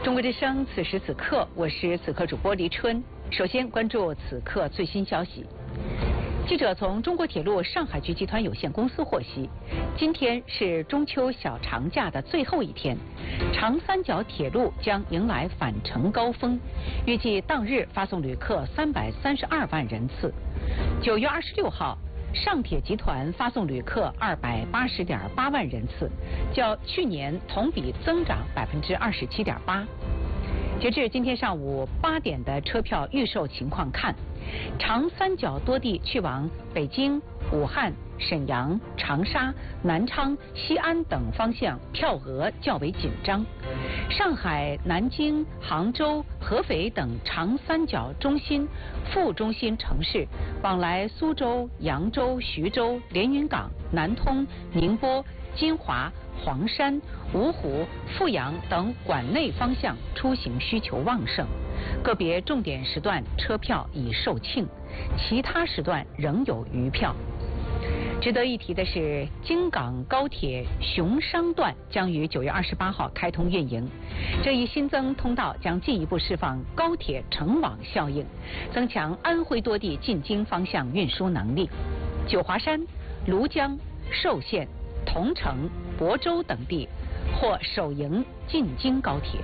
中国之声，此时此刻，我是此刻主播黎春。首先关注此刻最新消息。记者从中国铁路上海局集团有限公司获悉，今天是中秋小长假的最后一天，长三角铁路将迎来返程高峰，预计当日发送旅客332万人次。9月26号。上铁集团发送旅客280.8万人次，较去年同比增长27.8%。截至今天上午8点的车票预售情况看，长三角多地去往北京、武汉、沈阳、长沙、南昌、西安等方向票额较为紧张。上海、南京、杭州、合肥等长三角中心、副中心城市往来苏州、扬州、徐州、连云港、南通、宁波、金华、黄山、芜湖、阜阳等管内方向出行需求旺盛，个别重点时段车票已售罄，其他时段仍有余票。值得一提的是，京港高铁熊商段将于9月28号开通运营。这一新增通道将进一步释放高铁城网效应，增强安徽多地进京方向运输能力。九华山、庐江、寿县、桐城、亳州等地或首迎进京高铁。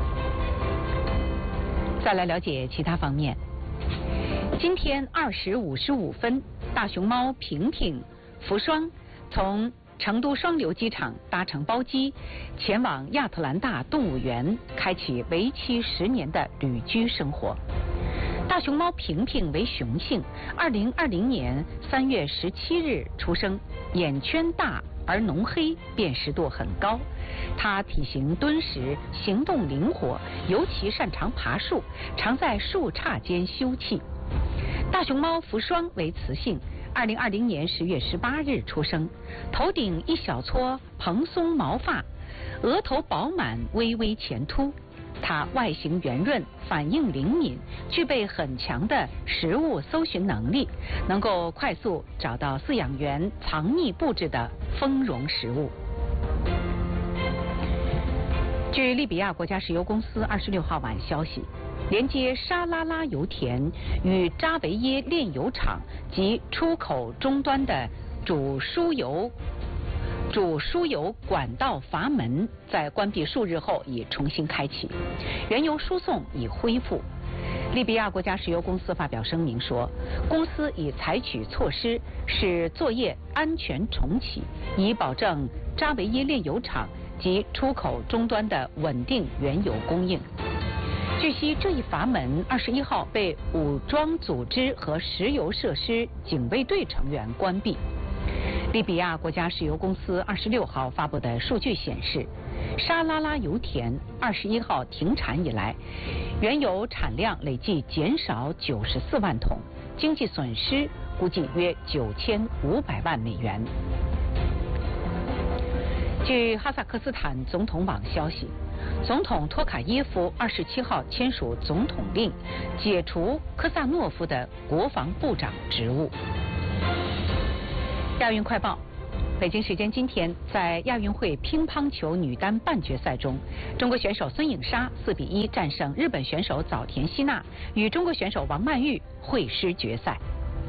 再来了解其他方面。今天2时55分，大熊猫平平、福双从成都双流机场搭乘包机前往亚特兰大动物园，开启为期10年的旅居生活。大熊猫平平为雄性，2020年3月17日出生，眼圈大而浓黑，辨识度很高。它体型敦实，行动灵活，尤其擅长爬树，常在树杈间休憩。大熊猫福双为雌性，2020年10月18日出生，头顶一小撮蓬松毛发，额头饱满，微微前凸。它外形圆润，反应灵敏，具备很强的食物搜寻能力，能够快速找到饲养员藏匿布置的丰容食物。据利比亚国家石油公司26号晚消息，连接沙拉拉油田与扎维耶炼油厂及出口终端的主输油管道阀门在关闭数日后已重新开启，原油输送已恢复。利比亚国家石油公司发表声明说，公司已采取措施使作业安全重启，以保证扎维耶炼油厂及出口终端的稳定原油供应。据悉，这一阀门21号被武装组织和石油设施警卫队成员关闭。利比亚国家石油公司26号发布的数据显示，沙拉拉油田21号停产以来，原油产量累计减少94万桶，经济损失估计约9500万美元。据哈萨克斯坦总统网消息，总统托卡耶夫27号签署总统令，解除科萨诺夫的国防部长职务。亚运快报，北京时间今天，在亚运会乒乓球女单半决赛中，中国选手孙颖莎4比1战胜日本选手早田希娜，与中国选手王曼玉会师决赛。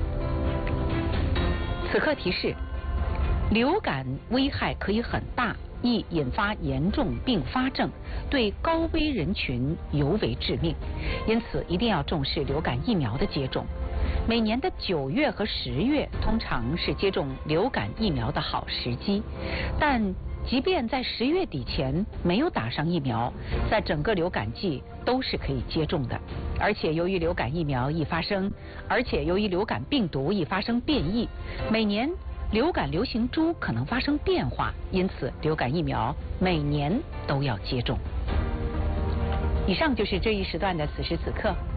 此刻提示：流感危害可以很大，易引发严重并发症，对高危人群尤为致命，因此一定要重视流感疫苗的接种。每年的9月和10月通常是接种流感疫苗的好时机，但即便在10月底前没有打上疫苗，在整个流感季都是可以接种的。而且由于流感病毒易发生变异，每年流感流行株可能发生变化，因此流感疫苗每年都要接种。以上就是这一时段的此时此刻。